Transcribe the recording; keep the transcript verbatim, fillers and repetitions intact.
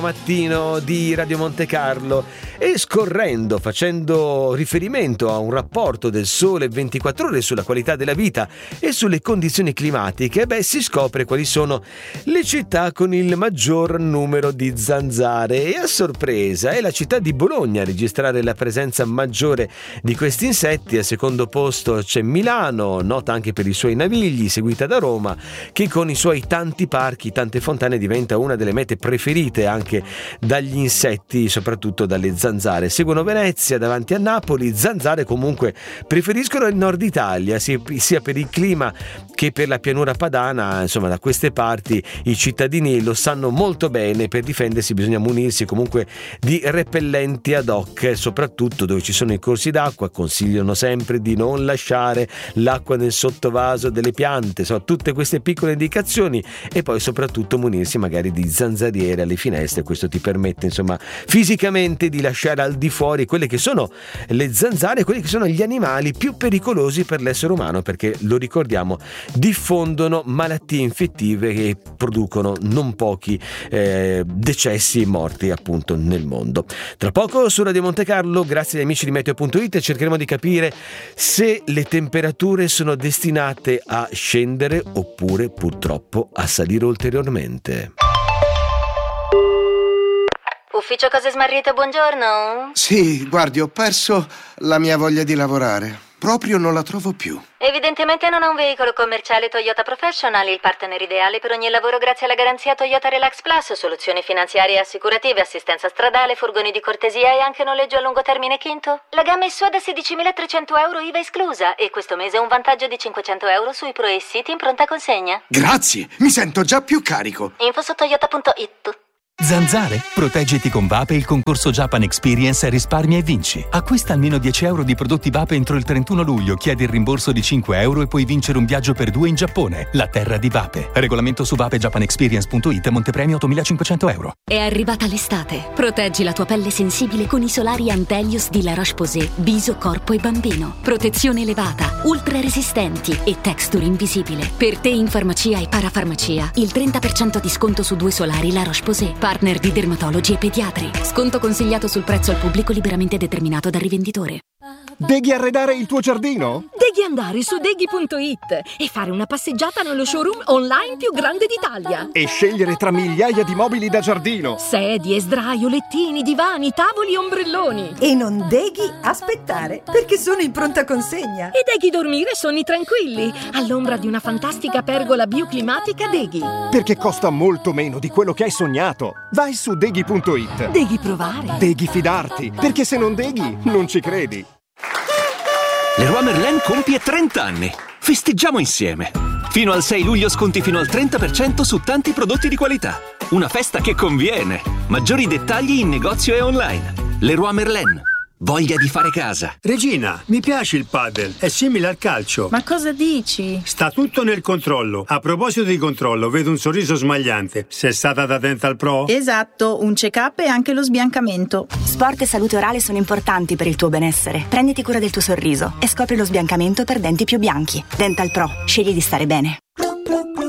Mattino di Radio Monte Carlo, e scorrendo, facendo riferimento a un rapporto del Sole ventiquattro Ore sulla qualità della vita e sulle condizioni climatiche, beh, si scopre quali sono le città con il maggior numero di zanzare, e a sorpresa è la città di Bologna a registrare la presenza maggiore di questi insetti. Al secondo posto c'è Milano, nota anche per i suoi navigli, seguita da Roma, che con i suoi tanti parchi, tante fontane, diventa una delle mete preferite anche dagli insetti, soprattutto dalle zanzare. Seguono Venezia davanti a Napoli. Zanzare comunque preferiscono il nord Italia, sia per il clima che per la pianura padana. Insomma, da queste parti i cittadini lo sanno molto bene. Per difendersi bisogna munirsi comunque di repellenti ad hoc, soprattutto dove ci sono i corsi d'acqua. Consigliano sempre di non lasciare l'acqua nel sottovaso delle piante. Insomma, tutte queste piccole indicazioni, e poi soprattutto munirsi magari di zanzariere alle finestre. Questo ti permette, insomma, fisicamente di lasciare al di fuori quelle che sono le zanzare, quelli che sono gli animali più pericolosi per l'essere umano, perché, lo ricordiamo, diffondono malattie infettive che producono non pochi eh, decessi e morti appunto nel mondo. Tra poco su Radio Monte Carlo, grazie agli amici di meteo punto it, cercheremo di capire se le temperature sono destinate a scendere oppure purtroppo a salire ulteriormente. Ufficio cose smarrite, buongiorno. Sì, guardi, ho perso la mia voglia di lavorare. Proprio non la trovo più. Evidentemente non ha un veicolo commerciale Toyota Professional, il partner ideale per ogni lavoro grazie alla garanzia Toyota Relax Plus, soluzioni finanziarie e assicurative, assistenza stradale, furgoni di cortesia e anche noleggio a lungo termine quinto. La gamma è sua da sedicimilatrecento euro I V A esclusa, e questo mese ha un vantaggio di cinquecento euro sui Pro e City in pronta consegna. Grazie, mi sento già più carico. Info su toyota punto it. Zanzare? Proteggiti con Vape, il concorso Japan Experience Risparmia e vinci. Acquista almeno dieci euro di prodotti Vape entro il trentuno luglio, chiedi il rimborso di cinque euro e puoi vincere un viaggio per due in Giappone, la terra di Vape. Regolamento su vape japan experience punto it, montepremio ottomilacinquecento euro. È arrivata l'estate. Proteggi la tua pelle sensibile con i solari Antelios di La Roche-Posay, viso, corpo e bambino. Protezione elevata, ultra resistenti e texture invisibile. Per te in farmacia e parafarmacia, il trenta per cento di sconto su due solari La Roche-Posay. Partner di dermatologi e pediatri. Sconto consigliato sul prezzo al pubblico liberamente determinato dal rivenditore. Deghi arredare il tuo giardino? Devi andare su deghi punto it e fare una passeggiata nello showroom online più grande d'Italia. E scegliere tra migliaia di mobili da giardino. Sedie, sdraio, lettini, divani, tavoli e ombrelloni. E non deghi aspettare, perché sono in pronta consegna. E deghi dormire sonni tranquilli, all'ombra di una fantastica pergola bioclimatica Deghi. Perché costa molto meno di quello che hai sognato. Vai su deghi punto it. Deghi provare. Deghi fidarti, perché se non deghi, non ci credi. Leroy Merlin compie trenta anni. Festeggiamo insieme. Fino al sei luglio sconti fino al trenta per cento su tanti prodotti di qualità. Una festa che conviene. Maggiori dettagli in negozio e online. Leroy Merlin. Voglia di fare casa. Regina, mi piace il padel, è simile al calcio. Ma cosa dici? Sta tutto nel controllo. A proposito di controllo, vedo un sorriso smagliante. Sei stata da Dental Pro? Esatto, un check-up e anche lo sbiancamento. Sport e salute orale sono importanti per il tuo benessere. Prenditi cura del tuo sorriso e scopri lo sbiancamento per denti più bianchi. Dental Pro, scegli di stare bene.